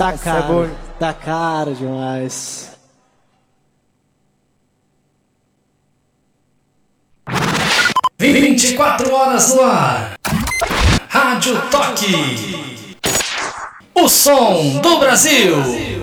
Tá Essa é caro, boa. tá caro demais. ...24 horas no ar. Rádio Toque. O som do Brasil.